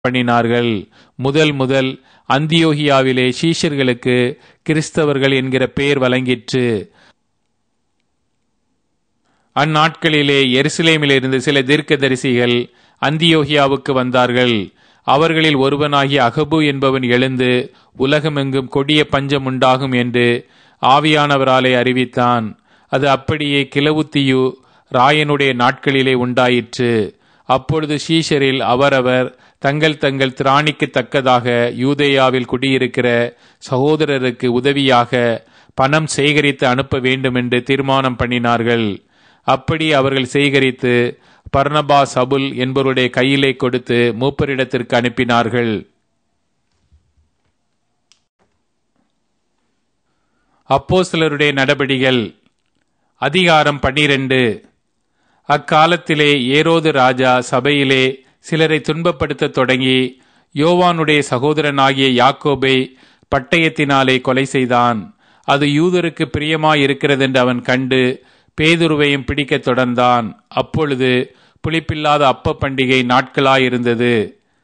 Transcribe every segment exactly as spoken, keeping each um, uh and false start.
பண்ணினார்கள். முதல் முதல் அந்தியோகியாவிலே சீஷர்களுக்கு கிறிஸ்தவர்கள் என்கிற பெயர் வழங்கிற்று. அந்நாட்களிலே எருசலேமிலிருந்து சில தீர்க்கதரிசிகள் அந்தியோகியாவுக்கு வந்தார்கள். அவர்களில் ஒருவனாகிய அகபு என்பவன் எழுந்து உலகமெங்கும் கொடிய பஞ்சம் உண்டாகும் என்று ஆவியானவராலே அறிவித்தான். அது அப்படியே கிலவுத்தியு ராயனுடைய நாட்களிலே உண்டாயிற்று. அப்பொழுது சீஷரில் அவரவர் தங்கள் தங்கள் திராணிக்கு தக்கதாக யூதேயாவில் குடியிருக்கிற சகோதரருக்கு உதவியாக பணம் சேகரித்து அனுப்ப வேண்டும் என்று தீர்மானம் பண்ணினார்கள். அப்படி அவர்கள் சேகரித்து பர்னபா சபுல் என்பவருடைய கையிலே கொடுத்து மூப்பரிடத்திற்கு அனுப்பினார்கள். அப்போஸ்தலருடைய நடபடிகள் அதிகாரம் பன்னிரண்டு. அக்காலத்திலே ஏரோது ராஜா சபையிலே சிலரை துன்பப்படுத்த தொடங்கி யோவானுடைய சகோதரனாகிய யாக்கோபை பட்டயத்தினாலே கொலை செய்தான். அது யூதருக்கு பிரியமாயிருக்கிறதென்று அவன் கண்டு பேதுருவையும் பிடிக்க தொடர்ந்தான். அப்பொழுது புளிப்பில்லாத அப்ப பண்டிகை நாட்களாயிருந்தது.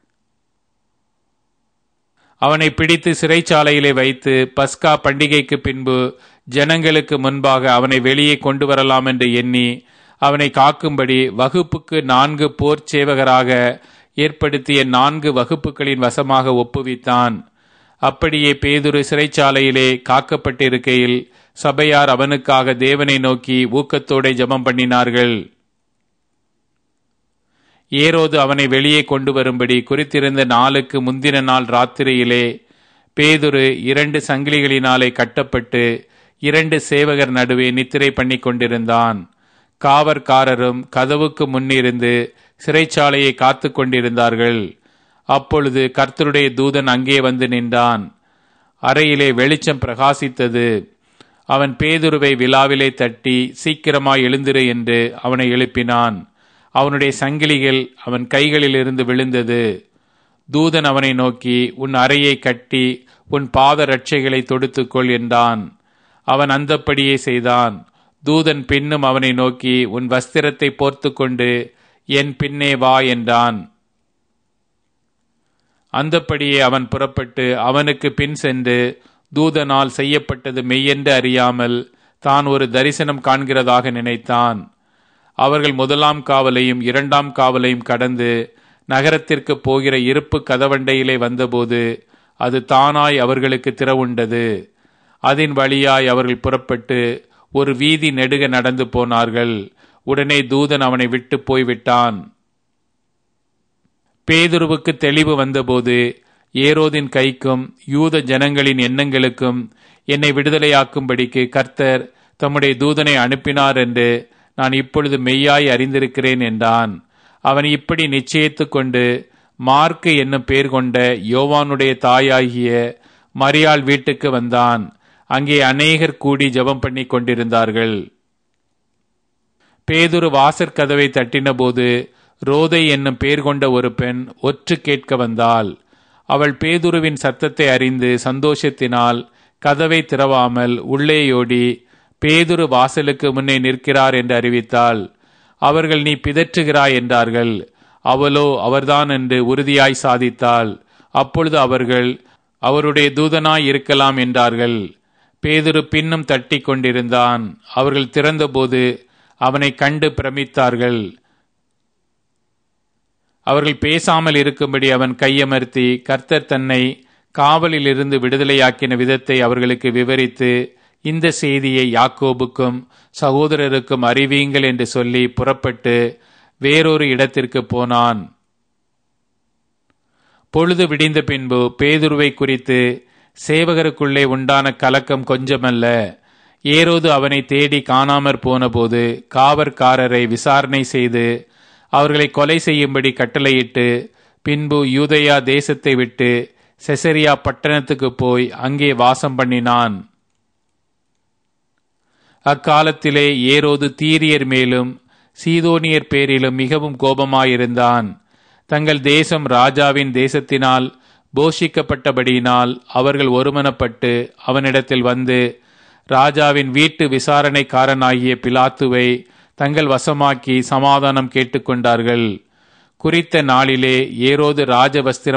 அவனை பிடித்து சிறைச்சாலையிலே வைத்து பஸ்கா பண்டிகைக்கு பின்பு ஜனங்களுக்கு முன்பாக அவனை வெளியே கொண்டு வரலாம் என்று எண்ணி அவனை காக்கும்படி வகுப்புக்கு நான்கு போர் சேவகராக ஏற்படுத்திய நான்கு வகுப்புகளின் வசமாக ஒப்புவித்தான். அப்படியே பேதுரு சிறைச்சாலையிலே காக்கப்பட்டிருக்கையில் சபையார் அவனுக்காக தேவனை நோக்கி ஊக்கத்தோടെ ஜெபம் பண்ணினார்கள். ஏரோது அவனை வெளியே கொண்டு வரும்படி குறித்திருந்த நாளுக்கு முந்தின நாள் ராத்திரியிலே பேதுரு இரண்டு சங்கிலிகளினாலே கட்டப்பட்டு இரண்டு சேவகர் நடுவே நித்திரை பண்ணி கொண்டிருந்தான். காவற்காரரும் கதவுக்கு முன்னிருந்து சிறைச்சாலையை காத்து கொண்டிருந்தார்கள். அப்பொழுது கர்த்தருடைய தூதன் அங்கே வந்து நின்றான். அறையிலே வெளிச்சம் பிரகாசித்தது. அவன் பேதுருவை விலாவிலே தட்டி சீக்கிரமாய் எழுந்திரு என்று அவனை எழுப்பினான். அவனுடைய சங்கிலிகள் அவன் கைகளில் இருந்து விழுந்தது. தூதன் அவனை நோக்கி, உன் அறையை கட்டி உன் பாத ரட்சைகளை தொடுத்துக்கொள் என்றான். அவன் அந்தப்படியே செய்தான். தூதன் பின்னும் அவனை நோக்கி, உன் வஸ்திரத்தை போர்த்து கொண்டு என் பின்னே வா என்றான். அந்தப்படியே அவன் புறப்பட்டு அவனுக்கு பின் சென்று தூதனால் செய்யப்பட்டது மெய்யென்று அறியாமல் தான் ஒரு தரிசனம் காண்கிறதாக நினைத்தான். அவர்கள் முதலாம் காவலையும் இரண்டாம் காவலையும் கடந்து நகரத்திற்கு போகிற இருப்பு கதவண்டையிலே வந்தபோது அது தானாய் அவர்களுக்கு திறவுண்டது. அதன் வழியாய் அவர்கள் புறப்பட்டு ஒரு வீதி நெடுக நடந்து போனார்கள். உடனே தூதன் அவனை விட்டு போய்விட்டான். பேதுருவுக்கு தெளிவு வந்தபோது ஏரோதின் கைக்கும் யூத ஜனங்களின் எண்ணங்களுக்கும் என்னை விடுதலையாக்கும்படிக்கு கர்த்தர் தம்முடைய தூதனை அனுப்பினார் என்று நான் இப்பொழுது மெய்யாய் அறிந்திருக்கிறேன் என்றான். அவன் இப்படி நிச்சயித்து கொண்டு மார்க்கு என்னும் பேர் கொண்ட யோவானுடைய தாயாகிய மரியாள் வீட்டுக்கு வந்தான். அங்கே அநேகர் கூடி ஜெபம் பண்ணி கொண்டிருந்தார்கள். பேதுரு வாசற்கதவை தட்டின போது ரோதை என்னும் பேர் கொண்ட ஒரு பெண் ஒற்று கேட்க வந்தாள். அவள் பேதுருவின் சத்தத்தை அறிந்து சந்தோஷத்தினால் கதவை திறவாமல் உள்ளேயோடி பேதுரு வாசலுக்கு முன்னே நிற்கிறார் என்று அறிவித்தாள். அவர்கள், நீ பிதற்றுகிறாய் என்றார்கள். அவளோ அவர்தான் என்று உறுதியாய் சாதித்தாள். அப்பொழுது அவர்கள், அவருடைய தூதனாய் இருக்கலாம் என்றார்கள். பேதுரு பின்னும் தட்டி கொண்டிருந்தான். அவர்கள் திறந்தபோது அவனை கண்டு பிரமித்தார்கள். அவர்கள் பேசாமல் இருக்கும்படி அவன் கையமர்த்தி கர்த்தர் தன்னை காவலில் இருந்து விடுதலையாக்கின விதத்தை அவர்களுக்கு விவரித்து, இந்த செய்தியை யாக்கோபுக்கும் சகோதரருக்கும் அறிவியுங்கள் என்று சொல்லி புறப்பட்டு வேறொரு இடத்திற்கு போனான். பொழுது விடிந்த பின்பு பேதுருவை குறித்து சேவகருக்குள்ளே உண்டான கலக்கம் கொஞ்சமல்ல. ஏரோது அவனை தேடி காணாமற் போனபோது காவற்காரரை விசாரணை செய்து அவர்களை கொலை செய்யும்படி கட்டளையிட்டு பின்பு யூதேயா தேசத்தை விட்டு செசரியா பட்டணத்துக்கு போய் அங்கே வாசம் பண்ணினான். அக்காலத்திலே ஏரோது தீரியர் மேலும் சீதோனியர் பேரிலும் மிகவும் கோபமாயிருந்தான். தங்கள் தேசம் ராஜாவின் தேசத்தினால் போஷிக்கப்பட்டபடியினால் அவர்கள் ஒருமனப்பட்டு அவனிடத்தில் வந்து ராஜாவின் வீட்டு விசாரணைக்காரனாகிய பிலாத்துவை தங்கள் வசமாக்கி சமாதானம் கேட்டுக்கொண்டார்கள். குறித்த நாளிலே ஏரோது ராஜவஸ்திரம்